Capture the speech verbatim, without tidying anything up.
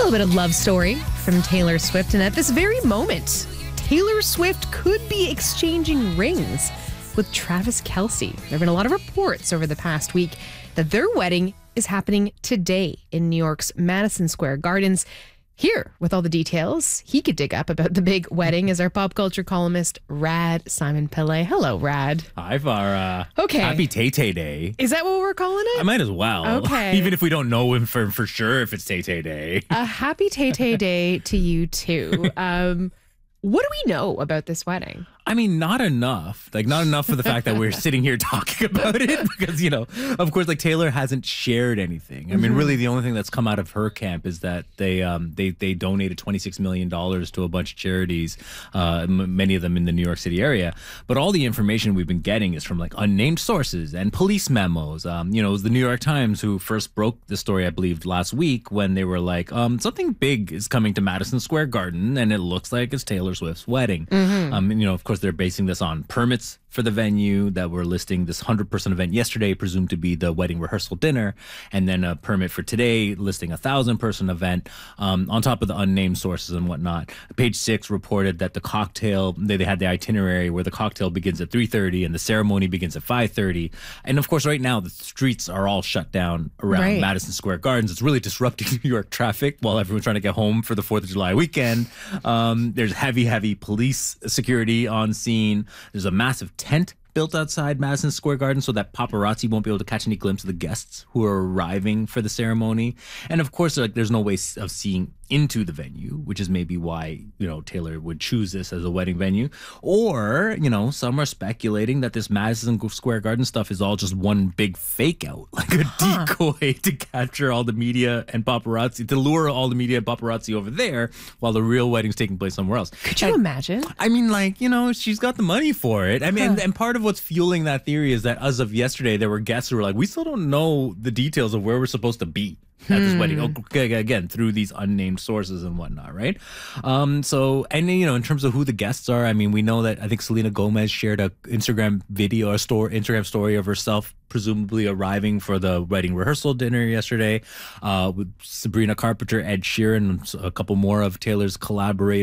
little bit of love story from Taylor Swift. And at this very moment, Taylor Swift could be exchanging rings with Travis Kelce. There have been a lot of reports over the past week that their wedding is happening today in New York's Madison Square Gardens. Here, with all the details he could dig up about the big wedding, is our pop culture columnist, Rad Simon Pillay. Hello, Rad. Hi, Farah. Okay. Happy Tay-Tay Day. Is that what we're calling it? I might as well. Okay. Even if we don't know him for, for sure if it's Tay-Tay Day. A happy Tay-Tay Day to you, too. Um, what do we know about this wedding? I mean, not enough. Like, not enough for the fact that we're sitting here talking about it because, you know, of course, like Taylor hasn't shared anything. I mean, really, the only thing that's come out of her camp is that they um they they donated twenty-six million dollars to a bunch of charities, uh, m- many of them in the New York City area. But all the information we've been getting is from like unnamed sources and police memos. Um, you know, it was the New York Times who first broke the story, I believe, last week when they were like, um, something big is coming to Madison Square Garden, and it looks like it's Taylor Swift's wedding. Mm-hmm. Um, and, you know, of course, they're basing this on permits for the venue that were listing this one hundred person event yesterday, presumed to be the wedding rehearsal dinner, and then a permit for today listing a one thousand person event, um, on top of the unnamed sources and whatnot. Page Six reported that the cocktail, they, they had the itinerary where the cocktail begins at three thirty and the ceremony begins at five thirty. And of course, right now, the streets are all shut down around Right. Madison Square Gardens. It's really disrupting New York traffic while everyone's trying to get home for the fourth of July weekend. Um, there's heavy, heavy police security on scene. There's a massive tent built outside Madison Square Garden so that paparazzi won't be able to catch any glimpse of the guests who are arriving for the ceremony. And of course, like, there's no way of seeing into the venue, which is maybe why, you know, Taylor would choose this as a wedding venue. Or, you know, some are speculating that this Madison Square Garden stuff is all just one big fake out, like a huh. decoy to capture all the media and paparazzi, to lure all the media and paparazzi over there while the real wedding's taking place somewhere else. Could you and, imagine? I mean, like, you know, she's got the money for it. I mean, huh. and, and part of what's fueling that theory is that as of yesterday, there were guests who were like, we still don't know the details of where we're supposed to be at this hmm. wedding. Okay, again, through these unnamed sources and whatnot, right? Um, so, and you know, in terms of who the guests are, I mean, we know that I think Selena Gomez shared a Instagram video, a store Instagram story of herself presumably arriving for the wedding rehearsal dinner yesterday, uh, with Sabrina Carpenter, Ed Sheeran, and a couple more of Taylor's collaborators.